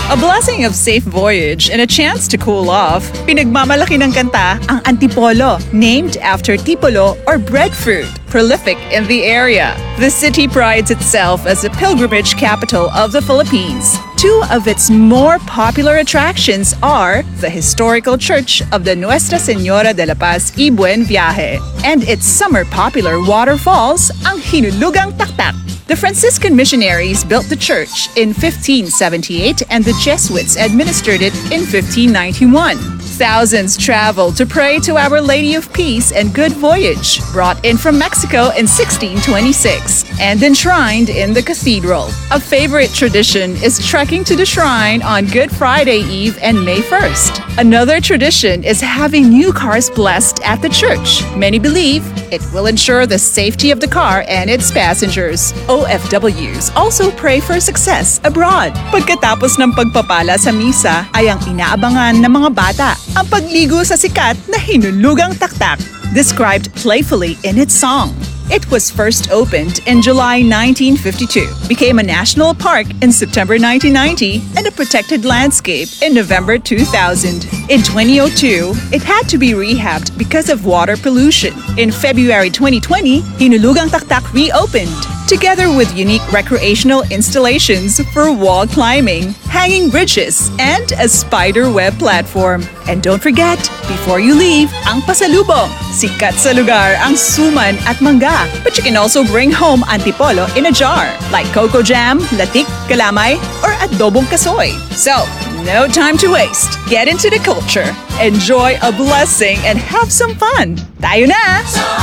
A blessing of safe voyage and a chance to cool off. Pinagmamalaki ng kanta ang Antipolo, named after tipolo or breadfruit, prolific in the area. The city prides itself as a pilgrimage capital of the Philippines. Two of its more popular attractions are the historical church of the Nuestra Señora de la Paz y Buen Viaje and its summer popular waterfalls, ang Hinulugang Taktak. The Franciscan missionaries built the church in 1578 and the Jesuits administered it in 1591. Thousands traveled to pray to Our Lady of Peace and Good Voyage, brought in from Mexico in 1626 and enshrined in the cathedral. A favorite tradition is trekking to the shrine on Good Friday Eve and May 1st. Another tradition is having new cars blessed at the church. Many believe it will ensure the safety of the car and its passengers. OFWs also pray for success abroad. Pagkatapos ng pagpapala sa misa ay ang inaabangan ng mga bata ang pagligo sa sikat na Hinulugang Taktak, described playfully in its song. It was first opened in July 1952, became a national park in September 1990, and a protected landscape in November 2000. In 2002, it had to be rehabbed because of water pollution. In February 2020, Hinulugang Taktak reopened, together with unique recreational installations for wall climbing, hanging bridges, and a spider web platform. And don't forget, before you leave, ang pasalubong. Sikat sa lugar ang suman at mangga. But you can also bring home antipolo in a jar, like coco jam, latik, kalamay, or adobong kasoy. So, no time to waste. Get into the culture, enjoy a blessing, and have some fun. Tayo na!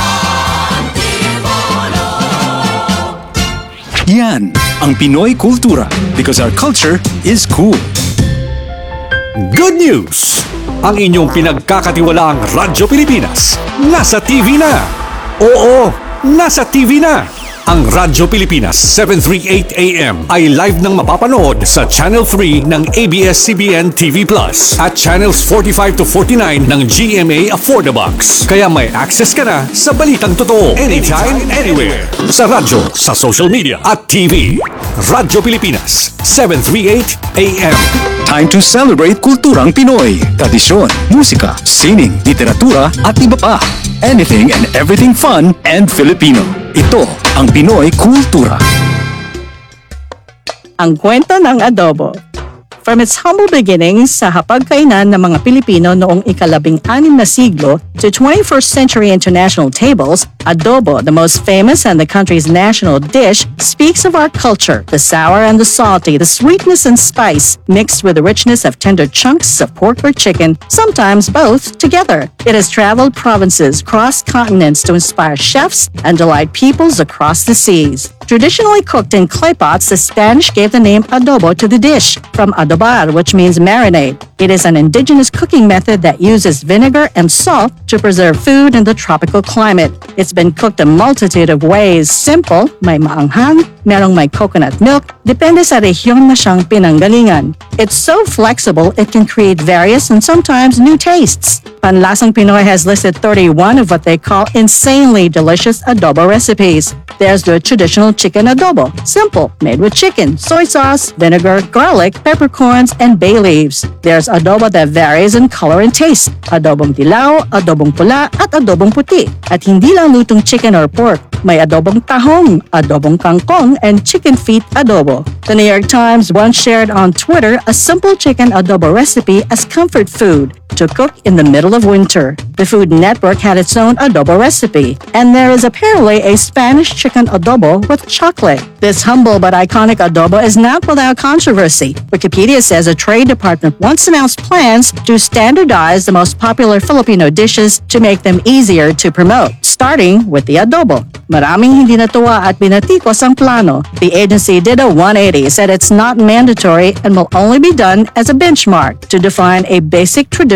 Yan ang Pinoy kultura because our culture is cool. Good news! Ang inyong pinagkakatiwalaang Radyo Pilipinas nasa TV na! Oo, nasa TV na! Ang Radyo Pilipinas 738 AM ay live nang mapapanood sa Channel 3 ng ABS-CBN TV Plus at Channels 45 to 49 ng GMA Affordabox. Kaya may access ka na sa balitang totoo anytime, anywhere. Sa radyo, sa social media at TV. Radyo Pilipinas 738 AM. Time to celebrate kulturang Pinoy, tradisyon, musika, sining, literatura at iba pa. Anything and everything fun and Filipino. Ito ang Pinoy Kultura. Ang kwento ng adobo. From its humble beginnings sa hapagkainan ng mga Pilipino noong ika-16 na siglo to 21st century international tables, adobo, the most famous and the country's national dish, speaks of our culture, the sour and the salty, the sweetness and spice, mixed with the richness of tender chunks of pork or chicken, sometimes both together. It has traveled provinces, crossed continents to inspire chefs and delight peoples across the seas. Traditionally cooked in clay pots, the Spanish gave the name adobo to the dish, from adobar, which means marinade. It is an indigenous cooking method that uses vinegar and salt to preserve food in the tropical climate. It's been cooked a multitude of ways. Simple, may maanghang, merong may coconut milk, depende sa rehiyon na siyang pinanggalingan. It's so flexible, it can create various and sometimes new tastes. Panlasang Pinoy has listed 31 of what they call insanely delicious adobo recipes. There's the traditional chicken adobo, simple, made with chicken, soy sauce, vinegar, garlic, peppercorns, and bay leaves. There's adobo that varies in color and taste, adobong dilaw, adobong pula, at adobong puti. At hindi lang lutong chicken or pork, may adobong tahong, adobong kangkong, and chicken feet adobo. The New York Times once shared on Twitter a simple chicken adobo recipe as comfort food to cook in the middle of winter. The Food Network had its own adobo recipe, and there is apparently a Spanish chicken adobo with chocolate. This humble but iconic adobo is not without controversy. Wikipedia says a trade department once announced plans to standardize the most popular Filipino dishes to make them easier to promote, starting with the adobo. Maraming hindi natuwa at binatikos ang plano. The agency did a 180, said it's not mandatory and will only be done as a benchmark to define a basic tradition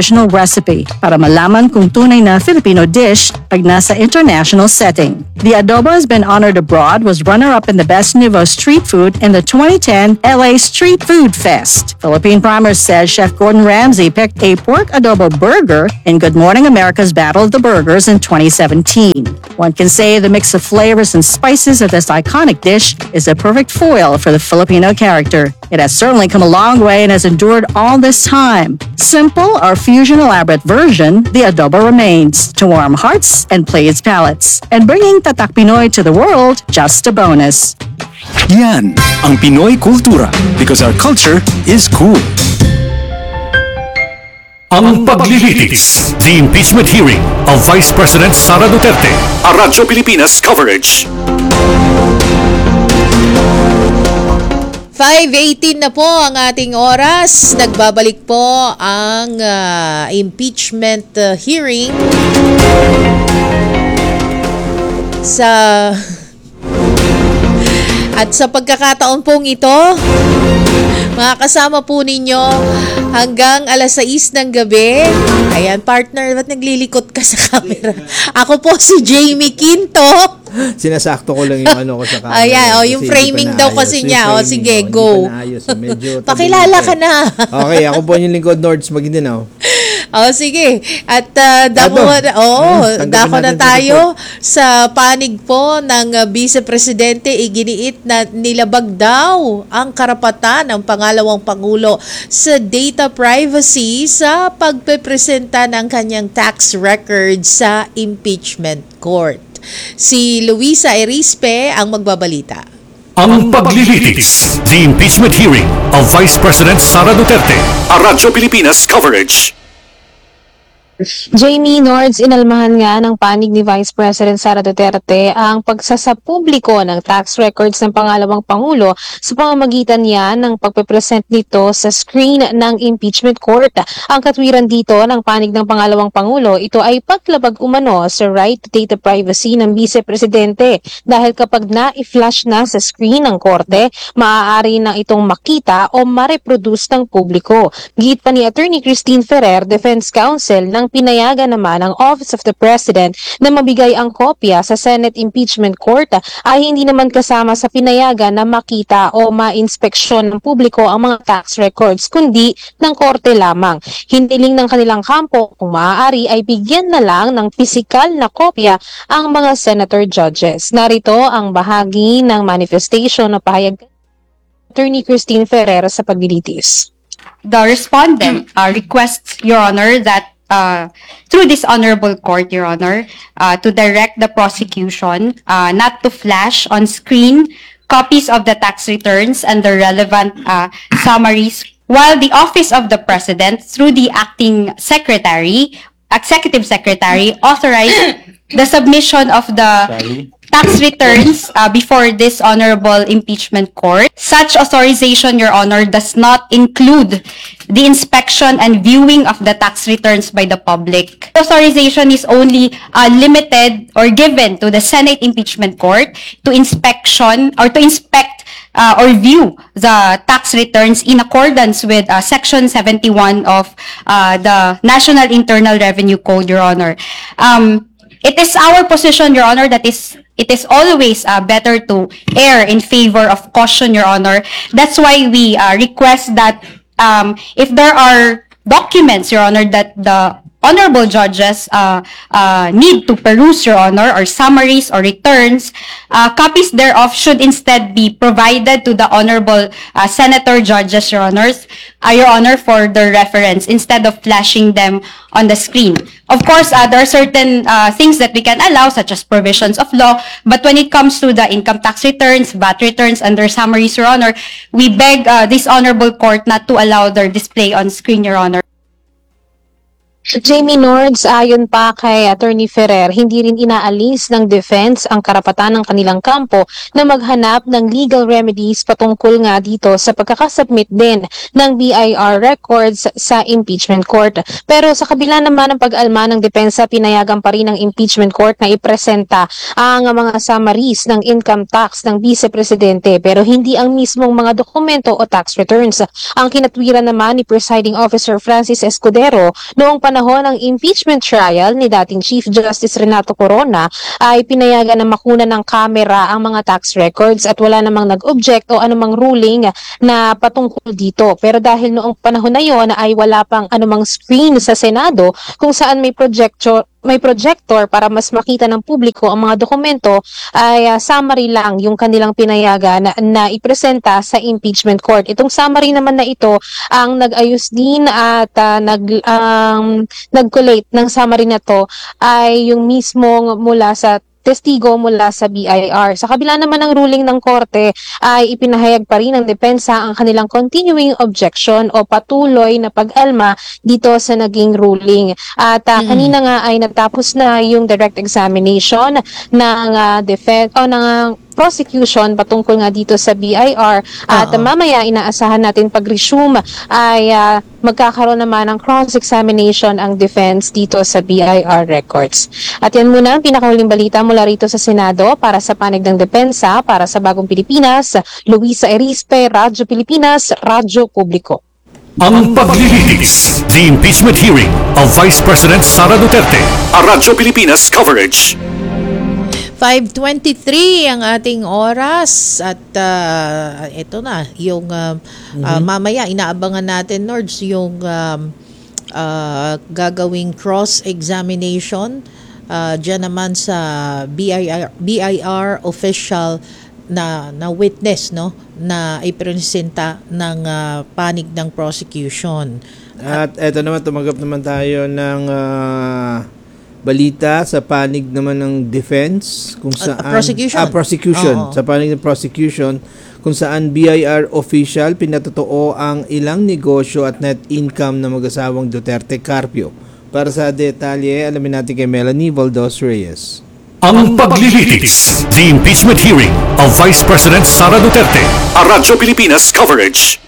original recipe para malaman kung tunay na Filipino dish pag nasa international setting. The adobo has been honored abroad, was runner-up in the Best Nouveau Street Food in the 2010 LA Street Food Fest. Philippine Primer says Chef Gordon Ramsay picked a pork adobo burger in Good Morning America's Battle of the Burgers in 2017. One can say the mix of flavors and spices of this iconic dish is a perfect foil for the Filipino character. It has certainly come a long way and has endured all this time. Simple or fusion elaborate version, the adobo remains to warm hearts and please palates. And bringing Tatak Pinoy to the world, just a bonus. Yan ang Pinoy kultura because our culture is cool. Ang paglilitis, the impeachment hearing of Vice President Sara Duterte. A Radyo Pilipinas coverage. 5:18 na po ang ating oras. Nagbabalik po ang impeachment hearing at sa pagkakataon pong ito, makakasama po ninyo hanggang alas 6 ng gabi. Ayan, partner, ba't naglilikot ka sa camera? Ako po si Jamie Quinto. Sinasakto ko lang yung ko sa camera. Ayan, yung framing daw kasi niya. O sige, go. Medyo pakilala ka na. Okay, ako po yung lingkod Nords Maguindanao. Sige. At dako na tayo sa panig po ng Vice Presidente. Iginiit na nilabag daw ang karapatan ng pangalawang Pangulo sa data privacy sa pagpepresenta ng kanyang tax record sa impeachment court. Si Luisa Erispe ang magbabalita. Ang paglilitis, the impeachment hearing of Vice President Sara Duterte. A Radyo Pilipinas coverage. Jamie, Nords, inalmahan nga ng panig ni Vice President Sara Duterte ang pagsasapubliko ng tax records ng pangalawang Pangulo sa pamamagitan niya ng pagpepresent nito sa screen ng impeachment court. Ang katwiran dito ng panig ng pangalawang Pangulo, ito ay paglabag umano sa right to data privacy ng Vice Presidente dahil kapag na-flash na sa screen ng korte, maaari na itong makita o ma-reproduce ng publiko. Git pa ni Attorney Christine Ferrer, Defense Counsel, ng pinayagan naman ang Office of the President na mabigay ang kopya sa Senate Impeachment Court ay hindi naman kasama sa pinayagan na makita o ma-inspeksyon ng publiko ang mga tax records kundi ng korte lamang. Hiniling ng kanilang kampo kung maaari ay bigyan na lang ng pisikal na kopya ang mga senator judges. Narito ang bahagi ng manifestation na pahayag Attorney Christine Ferrer sa paglilitis. The respondent requests, Your Honor, that through this honorable court, Your Honor, to direct the prosecution not to flash on screen copies of the tax returns and the relevant summaries, while the Office of the President, through the acting executive secretary, authorized the submission of the tax returns before this honorable impeachment court. Such authorization, Your Honor, does not include the inspection and viewing of the tax returns by the public. Authorization is only limited or given to the Senate Impeachment Court to inspect or view the tax returns in accordance with Section 71 of the National Internal Revenue Code, Your Honor. It is our position, Your Honor, that it is always better to err in favor of caution, Your Honor. That's why we request that if there are documents, Your Honor, that the honorable judges need to peruse, Your Honor, or summaries or returns, copies thereof should instead be provided to the honorable senator judges, Your Honors, Your Honor, for their reference instead of flashing them on the screen. Of course, there are certain things that we can allow, such as provisions of law, but when it comes to the income tax returns, VAT returns, and their summaries, Your Honor, we beg this honorable court not to allow their display on screen, Your Honor. Jamie Nords, ayon pa kay Attorney Ferrer, hindi rin inaalis ng defense ang karapatan ng kanilang kampo na maghanap ng legal remedies patungkol nga dito sa pagkakasubmit din ng BIR records sa impeachment court. Pero sa kabila naman ng pag-alma ng depensa, pinayagan pa rin ng impeachment court na ipresenta ang mga summaries ng income tax ng Vice Presidente pero hindi ang mismong mga dokumento o tax returns. Ang kinatwiran naman ni Presiding Officer Francis Escudero noong panahon ng impeachment trial ni dating Chief Justice Renato Corona ay pinayagan na makuna ng kamera ang mga tax records at wala namang nag-object o anumang ruling na patungkol dito. Pero dahil noong panahon na yon ay wala pang anumang screen sa Senado kung saan may projector para mas makita ng publiko ang mga dokumento, ay summary lang yung kanilang pinayagan na ipresenta sa impeachment court. Itong summary naman na ito ang nag-ayos din at nag-collate ng summary na to ay yung mismong mula sa testigo mula sa BIR. Sa kabila naman ng ruling ng korte ay ipinahayag pa rin ng depensa ang kanilang continuing objection o patuloy na pag-alma dito sa naging ruling. At kanina nga ay natapos na yung direct examination ng defense o ng prosecution patungkol nga dito sa BIR at mamaya inaasahan natin pag-resume ay magkakaroon naman ng cross-examination ang defense dito sa BIR records. At yan muna ang pinakahuling balita mula rito sa Senado para sa panig ng depensa para sa Bagong Pilipinas. Luisa Erispe, Radyo Pilipinas, Radyo Publiko. Ang paglilitis, the impeachment hearing of Vice President Sara Duterte, a Radyo Pilipinas coverage. 5:23 ang ating oras at ito na yung mamaya inaabangan natin, Nords, yung gagawing cross-examination dyan naman sa BIR official na witness, no, na ipresenta ng panig ng prosecution. At eto naman, tumanggap naman tayo ng balita sa panig naman ng defense kung saan prosecution sa panig ng prosecution kung saan BIR official pinatotoo ang ilang negosyo at net income ng mag-asawang Duterte Carpio. Para sa detalye, alamin natin kay Melanie Valdos Reyes. Ang paglilitis, the impeachment hearing of Vice President Sara Duterte, a Radyo Pilipinas coverage.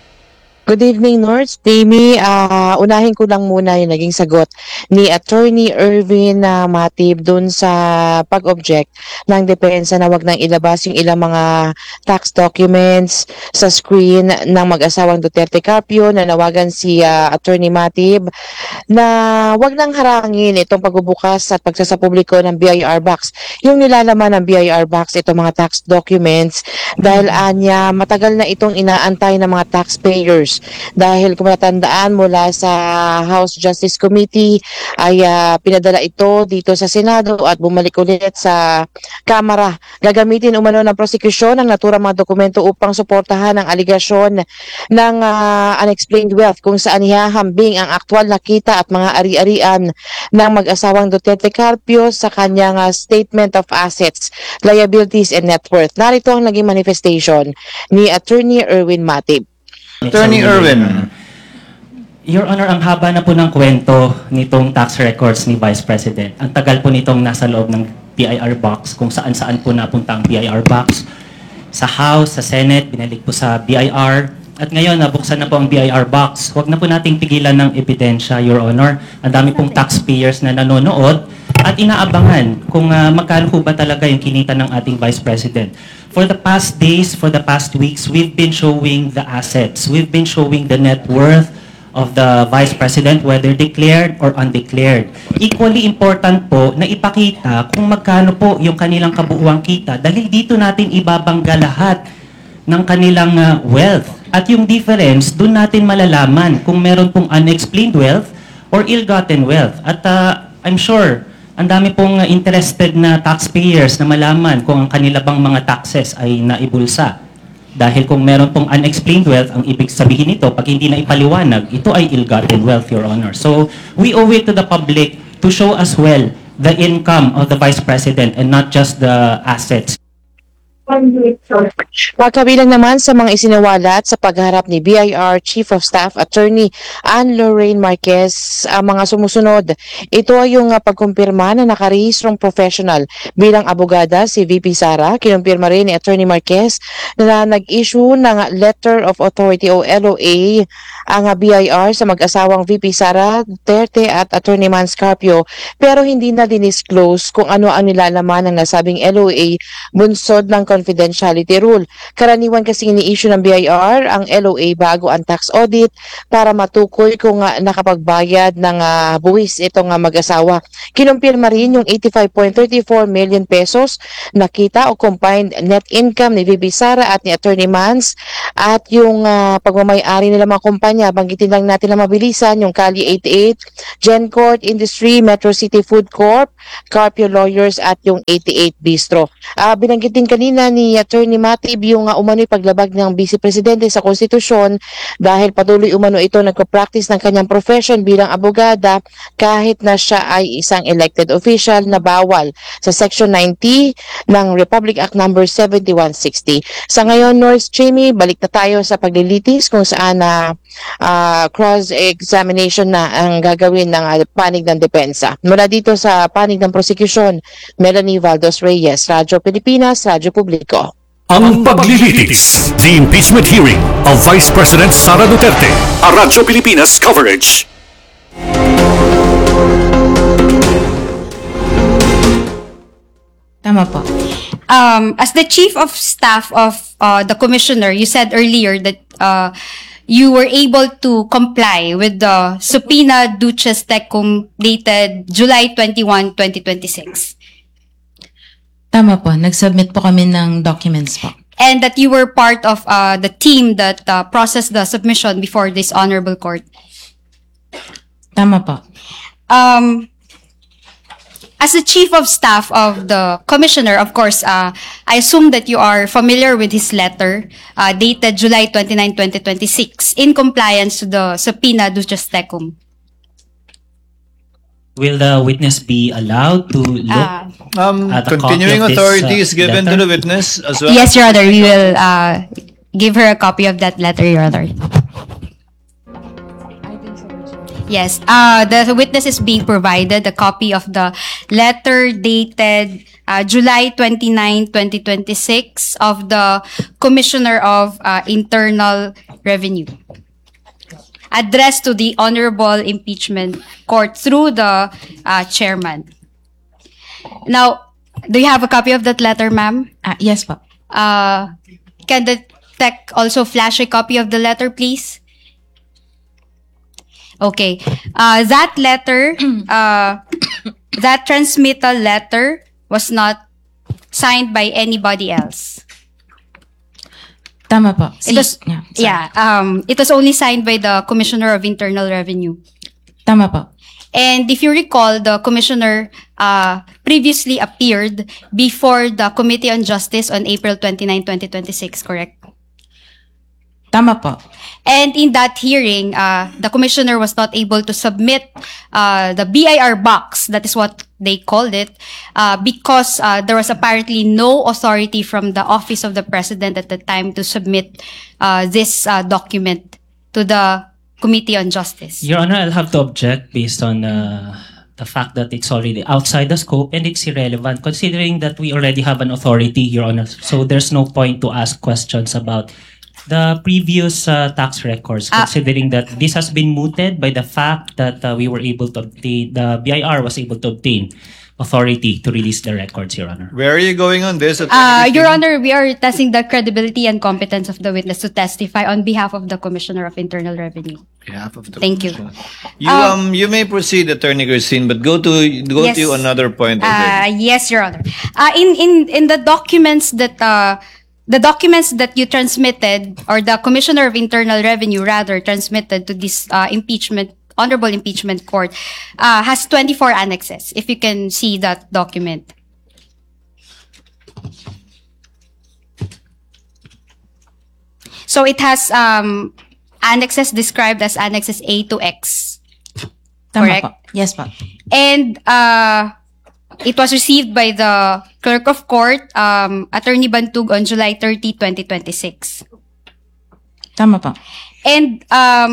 Good evening, Nords. Jamie, unahin ko lang muna yung naging sagot ni Attorney Erwin Matib dun sa pag-object ng depensa na wag nang ilabas yung ilang mga tax documents sa screen ng mag-asawang Duterte Carpio. Nanawagan si Attorney Matib na wag nang harangin itong pagbubukas at pagsasapubliko ng BIR box. Yung nilalaman ng BIR box, itong mga tax documents, dahil anya matagal na itong inaantay ng mga taxpayers. Dahil kung matandaan mula sa House Justice Committee ay pinadala ito dito sa Senado at bumalik ulit sa Kamara. Gagamitin umano ng prosecution ang naturang mga dokumento upang suportahan ang aligasyon ng unexplained wealth kung saan ihahambing ang aktwal na kita at mga ari-arian ng mag-asawang Duterte Carpio sa kanyang statement of assets, liabilities and net worth. Narito ang naging manifestation ni Attorney Erwin Matib. Attorney Erwin. Your Honor, ang haba na po ng kwento nitong tax records ni Vice President. Ang tagal po nitong nasa loob ng BIR box, kung saan-saan po napunta ang BIR box. Sa House, sa Senate, binalik po sa BIR. At ngayon, nabuksan na po ang BIR box. Huwag na po nating pigilan ng ebidensya, Your Honor. Ang dami pong taxpayers na nanonood at inaabangan kung magkano po ba talaga yung kinita ng ating Vice President. For the past days, for the past weeks, we've been showing the assets. We've been showing the net worth of the Vice President, whether declared or undeclared. Equally important po na ipakita kung magkano po yung kanilang kabuuang kita dahil dito natin ibabangga lahat ng kanilang wealth. At yung difference, doon natin malalaman kung meron pong unexplained wealth or ill-gotten wealth. At I'm sure ang dami pong interested na taxpayers na malaman kung ang kanila bang mga taxes ay naibulsa. Dahil kung meron pong unexplained wealth, ang ibig sabihin nito, pag hindi na ipaliwanag, ito ay ill-gotten wealth, Your Honor. So, we owe it to the public to show as well the income of the Vice President and not just the assets. Pagkabilang naman sa mga isinawalat sa pagharap ni BIR Chief of Staff Attorney Anne Lorraine Marquez ang mga sumusunod. Ito ay yung pagkumpirma na nakarehistrong professional bilang abogada si VP Sara. Kinumpirma rin ni Attorney Marquez na nag-issue ng Letter of Authority o LOA ang BIR sa mag-asawang VP Sara Duterte at Attorney Man Scarpio, pero hindi na dinisclose kung ano ang nilalaman ng nasabing LOA bunsod ng confidentiality rule. Karaniwan kasi ini-issue ng BIR ang LOA bago ang tax audit para matukoy kung nakapagbayad ng buwis itong mag-asawa. Kinumpirma rin yung 85.34 million pesos na kita o combined net income ni VP Sara at ni Attorney Mans at yung pagmamayari nila mga kumpanya. Banggitin lang natin na mabilisan yung Cali 88, Gencourt Industry, Metro City Food Corp, Carpio Lawyers at yung 88 Bistro. Binanggit din kanina ni Attorney Matib yung umano'y paglabag ng Vice Presidente sa konstitusyon dahil patuloy umano ito nagpa-practice ng kanyang profession bilang abogada kahit na siya ay isang elected official na bawal sa Section 90 ng Republic Act number 7160. Sa ngayon, North Jamie, balik na tayo sa paglilitis kung saan cross-examination na ang gagawin ng panig ng depensa. Mula dito sa panig ng prosecution, Melanie Valdos Reyes, Radyo Pilipinas, Radyo Publiko. Ang paglilitis, the impeachment hearing of Vice President Sara Duterte. A Radyo Pilipinas coverage. Tama po. As the Chief of Staff of the Commissioner, you said earlier that you were able to comply with the subpoena Duces Tecum dated July 21, 2026. Tama po. Nag-submit po kami ng documents po. And that you were part of the team that processed the submission before this honorable court. Tama po. As the Chief of Staff of the Commissioner, of course, I assume that you are familiar with his letter dated July 29, 2026 in compliance to the subpoena Duces Tecum. Will the witness be allowed to look at a continuing copy of authority this, is given letter? to the witness as well? Yes, Your Honor. We will give her a copy of that letter, Your Honor. Yes, the witness is being provided a copy of the letter dated July 29, 2026 of the Commissioner of Internal Revenue, addressed to the Honorable Impeachment Court through the chairman. Now, do you have a copy of that letter, ma'am? Yes po. Can the tech also flash a copy of the letter, please? Okay. That letter, that transmittal letter was not signed by anybody else. Tama po. It was, it was only signed by the Commissioner of Internal Revenue. Tama po. And if you recall, the Commissioner previously appeared before the Committee on Justice on April 29, 2026, correct? Tama po. And in that hearing, the Commissioner was not able to submit the BIR box, that is what they called it, because there was apparently no authority from the Office of the President at the time to submit this document to the Committee on Justice. Your Honor, I'll have to object based on the fact that it's already outside the scope and it's irrelevant considering that we already have an authority, Your Honor. So there's no point to ask questions about the previous tax records, considering that this has been mooted by the fact that we were able to obtain, the BIR was able to obtain authority to release the records, Your Honor. Where are you going on this? Your Honor, we are testing the credibility and competence of the witness to testify on behalf of the Commissioner of Internal Revenue. Thank you. You may proceed, Attorney Christine, but go to another point. Yes, Your Honor. In the documents that you transmitted, or the Commissioner of Internal Revenue rather transmitted to this Honorable Impeachment Court, has 24 annexes, if you can see that document. So it has annexes described as annexes A to X. Tama correct? Po. Yes po. And it was received by the Clerk of Court, Attorney Bantug on July 30, 2026. Tama po. And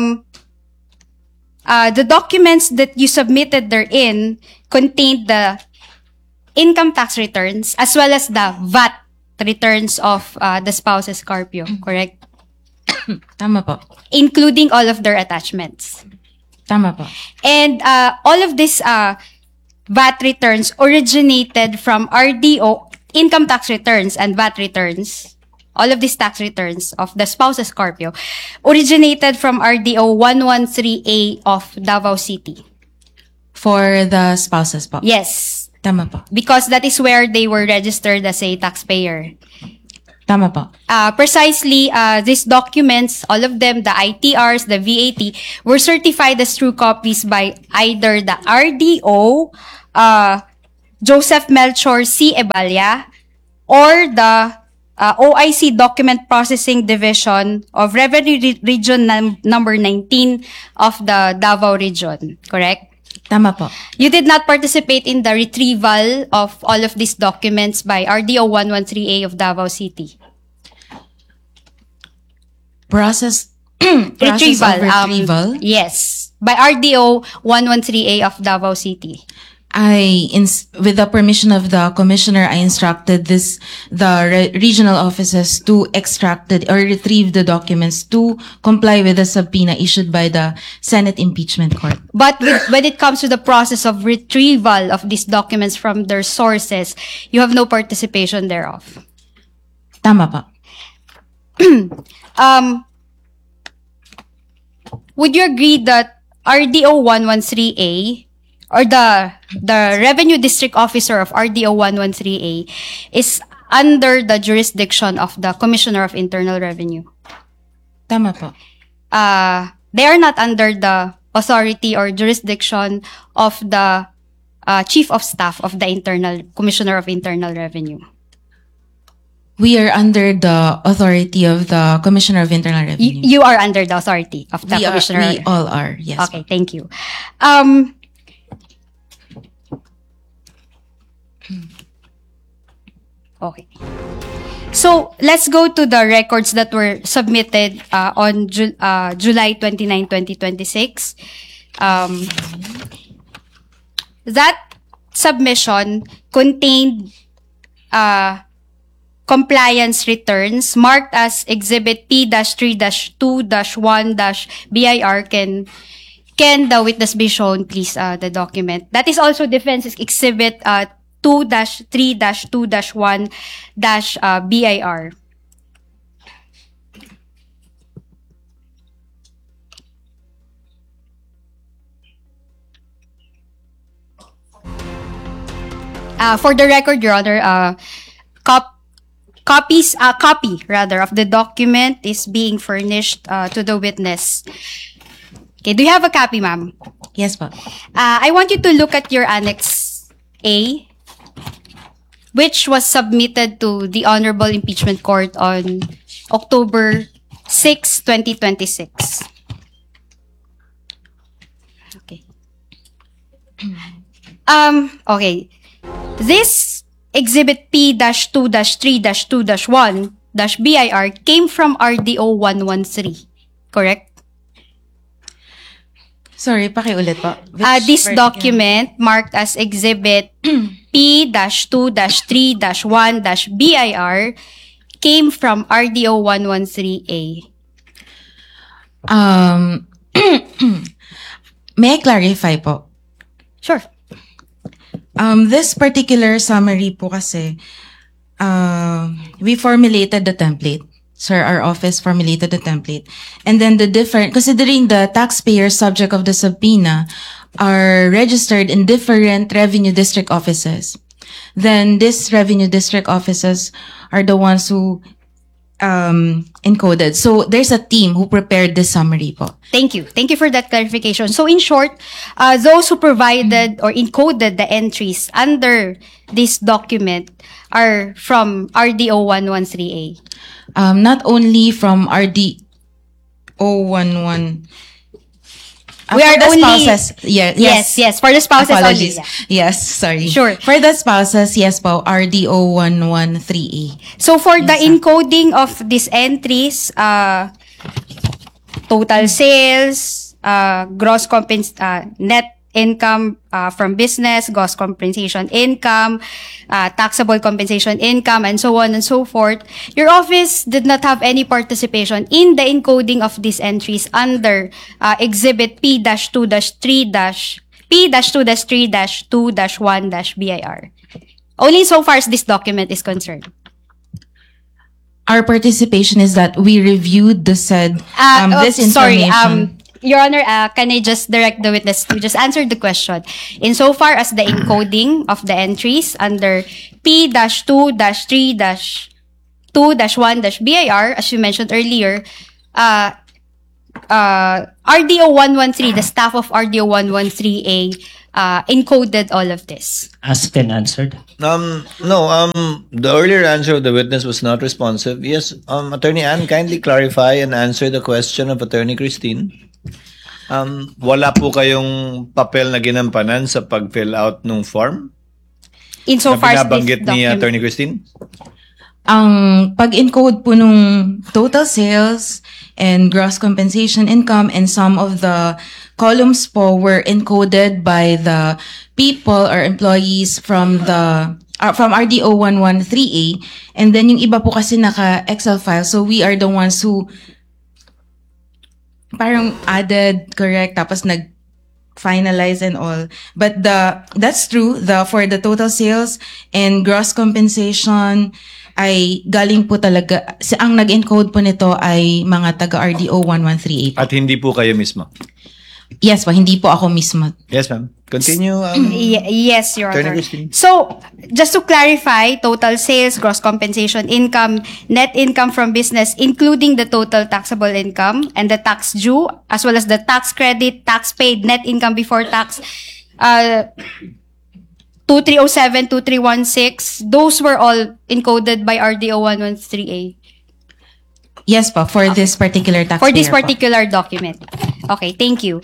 the documents that you submitted therein contained the income tax returns as well as the VAT returns of the spouses Carpio, correct? Tama po. Including all of their attachments. Tama po. And all of these VAT returns originated from RDO income tax returns and VAT returns. All of these tax returns of the spouses Scorpio originated from RDO 113A of Davao City. For the spouses po? Yes. Tama po. Because that is where they were registered as a taxpayer. Tama po. Precisely, these documents, all of them, the ITRs, the VAT, were certified as true copies by either the RDO, Joseph Melchor C. Ebalia, or the OIC Document Processing Division of Revenue Region number 19 of the Davao Region. Correct? Tama po. You did not participate in the retrieval of all of these documents by RDO 113A of Davao City. Process Retrieval. of retrieval? Yes. By RDO 113A of Davao City. With the permission of the commissioner, I instructed the regional offices to extract or retrieve the documents to comply with the subpoena issued by the Senate Impeachment Court. But when it comes to the process of retrieval of these documents from their sources, you have no participation thereof. Tama pa. Would you agree that RDO 113A or the Revenue District Officer of RDO 113A is under the jurisdiction of the Commissioner of Internal Revenue? Tama po. They are not under the authority or jurisdiction of the Chief of Staff of the Commissioner of Internal Revenue. We are under the authority of the Commissioner of Internal Revenue. You are under the authority of the Commissioner. We all are, yes. Okay, thank you. Okay. So, let's go to the records that were submitted on July 29, 2026. That submission contained compliance returns marked as Exhibit P-3-2-1-BIR. Can the witness be shown, please, the document? That is also Defense Exhibit 2-3-2-1-BIR. For the record, Your Honor, copy of the document is being furnished to the witness. Okay, do you have a copy, ma'am? Yes, po. I want you to look at your Annex A, which was submitted to the Honorable Impeachment Court on October 6, 2026. Okay. Okay. This Exhibit P-2-3-2-1-BIR came from RDO 113, correct? Sorry, pakiulit po. This document marked as Exhibit P-2-3-1-BIR came from RDO 113A. May I clarify po? Sure. This particular summary po kasi, we formulated the template. Sir, our office formulated the template. And then considering the taxpayers subject of the subpoena are registered in different revenue district offices, then these revenue district offices are the ones who encoded. So there's a team who prepared this summary po. Thank you. Thank you for that clarification. So in short, those who provided or encoded the entries under this document are from RDO 113A. Not only from RDO 11. We for are the only spouses. yes, for the spouses Apologies. only. Yes, sorry. Sure. For the spouses, yes po, RDO 113A. So for the encoding of these entries, total sales, net income from business, gross compensation income, taxable compensation income, and so on and so forth, your office did not have any participation in the encoding of these entries under Exhibit P-2-3-2-1-BIR. Only so far as this document is concerned. Our participation is that we reviewed the said this information. Sorry, Your Honor, can I just direct the witness to just answer the question? Insofar as the encoding of the entries under P-2-3-2-1-BIR, as you mentioned earlier, RDO 113, the staff of RDO 113A, encoded all of this. Asked and answered. No, the earlier answer of the witness was not responsive. Yes, Attorney Ann, kindly clarify and answer the question of Attorney Christine. Wala po kayong papel na ginampanan sa pag-fill out ng form? Insofar as this binabanggit ni Attorney Christine? Ang pag-encode po nung total sales and gross compensation income and some of the columns po were encoded by the people or employees from the from RDO 113A, and then yung iba po kasi naka Excel file, so we are the ones who parang added, correct, tapos nag finalize and all. But that's true, for the total sales and gross compensation ay galing po talaga, ang nag-encode po nito ay mga taga RDO 113A. At hindi po kayo mismo? Yes po, hindi po ako mismo. Yes, ma'am. Continue. Yes, Your Attorney Honor. Christine. So, just to clarify, total sales, gross compensation income, net income from business, including the total taxable income and the tax due, as well as the tax credit, tax paid, net income before tax, 2307, 2316, those were all encoded by RDO 113A. Yes po, for this particular tax For this particular document. Okay, thank you.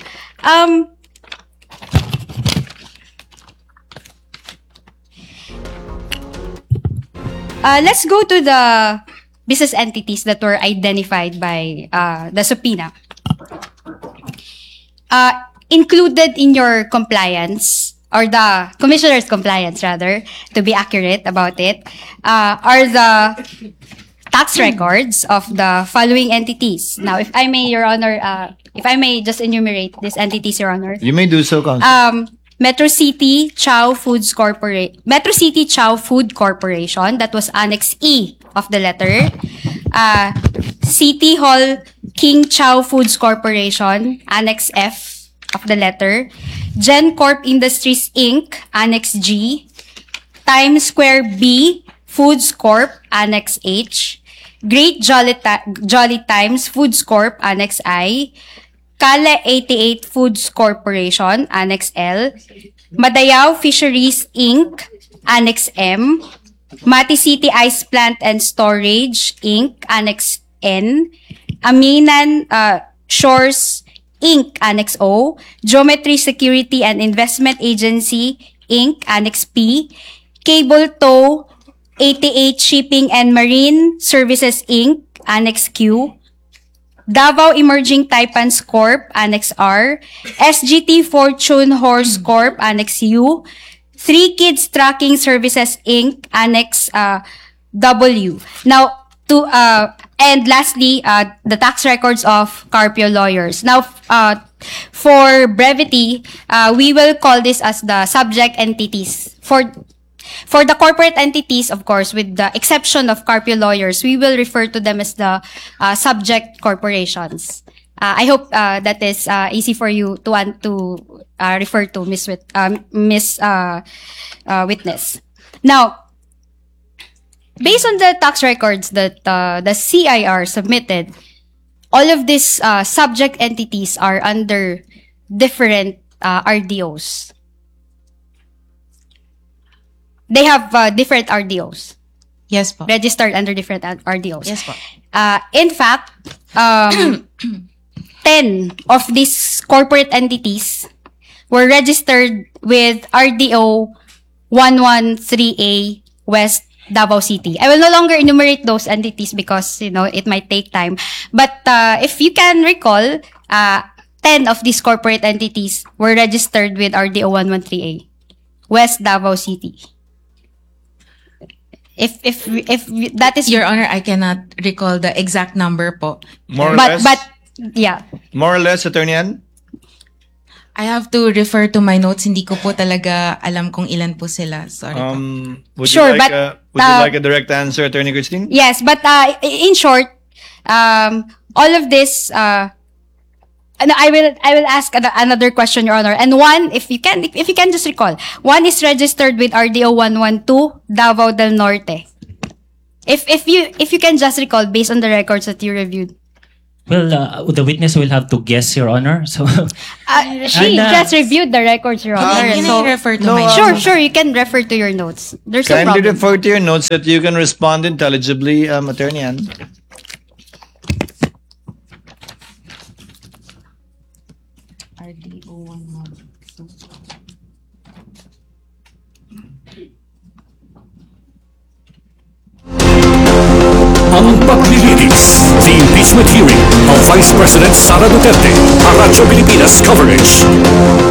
Let's go to the business entities that were identified by the subpoena. Included in your compliance, or the commissioner's compliance rather, to be accurate about it, are the tax records of the following entities. Now, if I may, Your Honor, if I may just enumerate these entities, Your Honor. You may do so, Counsel. Metro City Chow Food Corporation, that was Annex E of the letter. City Hall King Chow Foods Corporation, Annex F of the letter. Gen Corp Industries Inc., Annex G. Times Square B Foods Corp, Annex H. Great Jolly Times Foods Corp, Annex I. Kale 88 Foods Corporation, Annex L. Madayao Fisheries Inc., Annex M. Mati City Ice Plant and Storage Inc., Annex N. Aminan Shores Inc., Annex O. Geometry Security and Investment Agency Inc., Annex P. Cable Tow 88 Shipping and Marine Services Inc., Annex Q. Davao Emerging Taipans Corp, Annex R. SGT Fortune Horse Corp, Annex U. 3 Kids Tracking Services Inc., Annex W. Now, and lastly, the tax records of Carpio Lawyers. Now, for brevity, we will call this as the subject entities. For the corporate entities, of course, with the exception of Carpio Lawyers, we will refer to them as the subject corporations. I hope that is easy for you to refer to, Miss Witness. Now, based on the tax records that the CIR submitted, all of these subject entities are under different RDOs. They have different RDOs. Yes po. Registered under different RDOs. Yes po. In fact, 10 of these corporate entities were registered with RDO 113A West Davao City. I will no longer enumerate those entities because, it might take time. But if you can recall, 10 of these corporate entities were registered with RDO 113A West Davao City. If that is Your Honor, I cannot recall the exact number po. More or less? but yeah. More or less, Attorney Ann? I have to refer to my notes. Hindi ko po talaga alam kung ilan po sila. Sorry po. Would you like a direct answer, Attorney Christine? Yes, but in short, all of this I will ask another question, Your Honor. And one, if you can just recall, one is registered with RDO 112 Davao del Norte. If you can just recall based on the records that you reviewed. Well, the witness will have to guess, Your Honor. So she just reviewed the records, Your Honor. Can I refer to my notes? Sure, you can refer to your notes. There's no Kindly problem. refer to your notes that you can respond intelligibly, Attorney Ann. Ang paglilitis, the impeachment hearing of Vice President Sara Duterte, ang Radyo Pilipinas coverage.